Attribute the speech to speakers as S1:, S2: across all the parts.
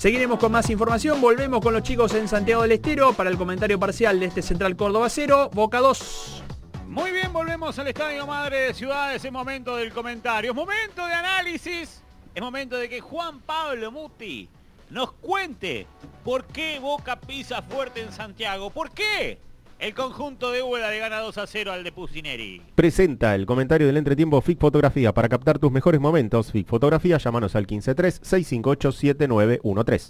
S1: Seguiremos con más información, volvemos con los chicos en Santiago del Estero para el comentario parcial de este Central Córdoba 0, Boca 2.
S2: Muy bien, volvemos al Estadio Madre de Ciudades, es momento del comentario, es momento de análisis, es momento de que Juan Pablo Muti nos cuente por qué Boca pisa fuerte en Santiago, por qué el conjunto de Úbeda le gana 2-0 al de Pusineri.
S3: Presenta el comentario del entretiempo FIC Fotografía. Para captar tus mejores momentos, FIC Fotografía, llámanos al 153-658-7913.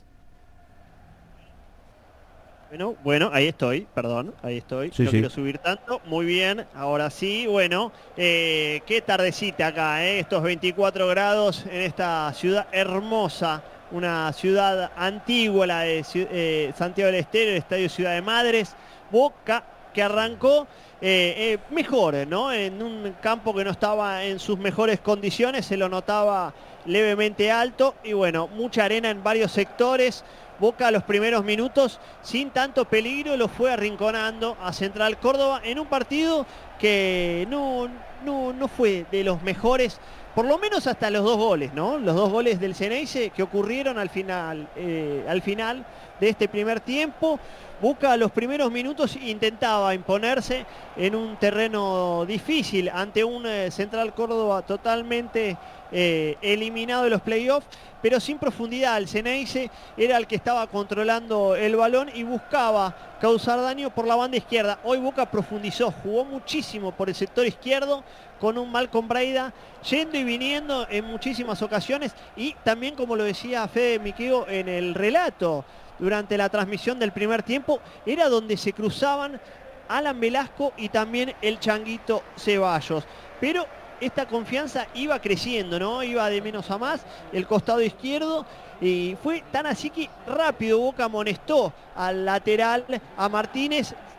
S4: Bueno, ahí estoy, perdón, ahí estoy.
S3: Sí,
S4: no
S3: sí.
S4: quiero subir tanto. Muy bien, ahora sí, bueno, qué tardecita acá, estos 24 grados en esta ciudad hermosa, una ciudad antigua, la de Santiago del Estero, el Estadio Ciudad de Madres. Boca que arrancó mejor, ¿no? En un campo que no estaba en sus mejores condiciones, se lo notaba levemente alto y bueno, mucha arena en varios sectores. Boca a los primeros minutos, sin tanto peligro, lo fue arrinconando a Central Córdoba en un partido que no fue de los mejores, por lo menos hasta los 2 goles, ¿no? Los 2 goles del Ceneice que ocurrieron al final de este primer tiempo. Boca a los primeros minutos intentaba imponerse en un terreno difícil ante un Central Córdoba totalmente eliminado de los playoffs, pero sin profundidad. El Ceneice era el que estaba controlando el balón y buscaba causar daño por la banda izquierda. Hoy Boca profundizó, jugó muchísimo por el sector izquierdo con un Malcom Braida yendo y viniendo en muchísimas ocasiones y también, como lo decía Fede Miqueo en el relato durante la transmisión del primer tiempo, era donde se cruzaban Alan Velasco y también el Changuito Ceballos. Pero esta confianza iba creciendo, ¿no? Iba de menos a más el costado izquierdo y fue tan así que rápido Boca amonestó al lateral, a Martínez,